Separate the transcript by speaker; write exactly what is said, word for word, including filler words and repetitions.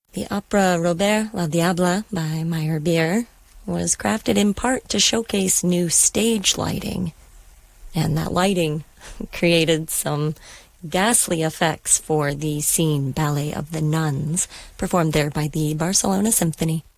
Speaker 1: The opera Robert le Diable by Meyerbeer was crafted in part to showcase new stage lighting, and that lighting created some ghastly effects for the scene Ballet of the Nuns, performed there by the Barcelona Symphony.